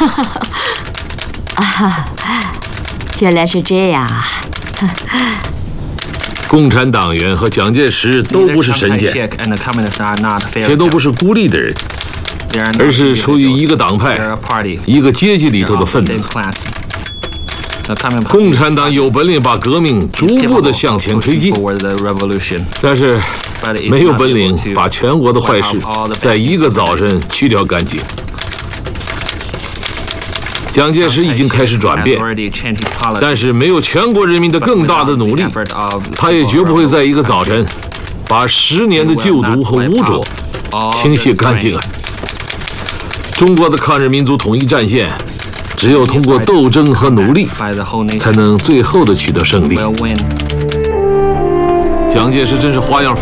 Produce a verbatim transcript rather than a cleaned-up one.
啊，原来是这样啊！ 共产党员和蒋介石都不是神仙，且都不是孤立的人，而是属于一个党派、一个阶级里头的分子。共产党有本领把革命逐步地向前推进，但是没有本领把全国的坏事在一个早晨去掉干净。蒋介石已经开始转变，但是没有全国人民的更大的努力，他也绝不会在一个早晨把十年的旧毒和污浊清洗干净啊！中国的抗日民族统一战线，只有通过斗争和努力，才能最后的取得胜利。蒋介石真是花样繁